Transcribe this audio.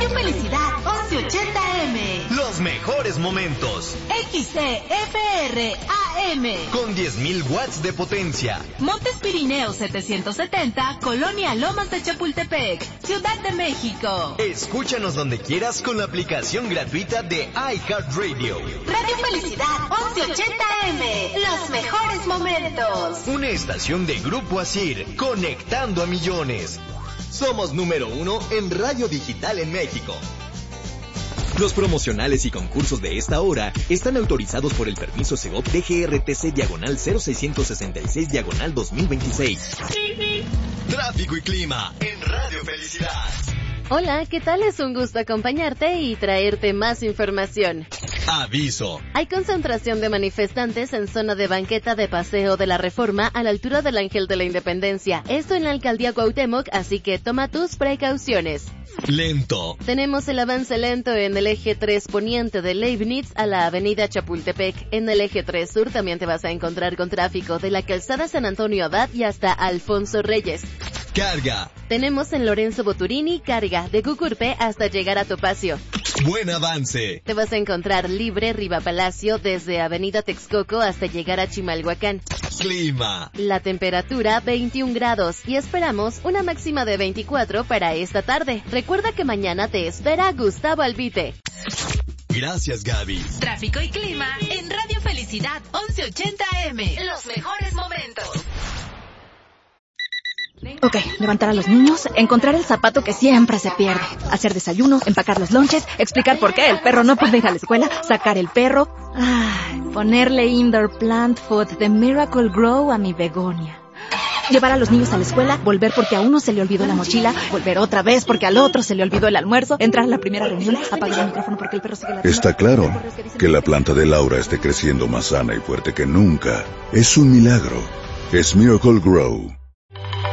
Felicidad 1180M. Los mejores momentos. XCFR AM. Con 10.000 watts de potencia. Montes Pirineos 770, Colonia Lomas de Chapultepec, Ciudad de México. Escúchanos donde quieras con la aplicación gratuita de iHeartRadio. Radio Felicidad 1180M. Los mejores momentos. Una estación de Grupo Asir, conectando a millones. Somos número 1 en radio digital en México. Los promocionales y concursos de esta hora están autorizados por el permiso Segov DGRTC/0666/2026. Tráfico y clima en Radio Felicidad. Hola, ¿qué tal? Es un gusto acompañarte y traerte más información. Aviso. Hay concentración de manifestantes en zona de banqueta de Paseo de la Reforma a la altura del Ángel de la Independencia. Esto en la alcaldía Cuauhtémoc, así que toma tus precauciones. Lento. Tenemos el avance lento en el eje 3 poniente de Leibniz a la avenida Chapultepec. En el eje 3 sur también te vas a encontrar con tráfico de la calzada San Antonio Abad y hasta Alfonso Reyes. Carga. Tenemos en Lorenzo Boturini carga de Cucurpe hasta llegar a Topacio. Buen avance. Te vas a encontrar libre Riva Palacio desde Avenida Texcoco hasta llegar a Chimalhuacán. Clima. La temperatura 21 grados y esperamos una máxima de 24 para esta tarde. Recuerda que mañana te espera Gustavo Albite. Gracias, Gaby. Tráfico y clima en Radio Felicidad 1180M. Los mejores momentos. Ok, levantar a los niños, encontrar el zapato que siempre se pierde, hacer desayuno, empacar los lonches, explicar por qué el perro no puede ir a la escuela, sacar el perro, ponerle indoor plant food de Miracle Grow a mi begonia. Llevar a los niños a la escuela, volver porque a uno se le olvidó la mochila, volver otra vez porque al otro se le olvidó el almuerzo, entrar a la primera reunión, apagar el micrófono porque el perro sigue la... Está claro que la planta de Laura esté creciendo más sana y fuerte que nunca. Es un milagro. Es Miracle Grow.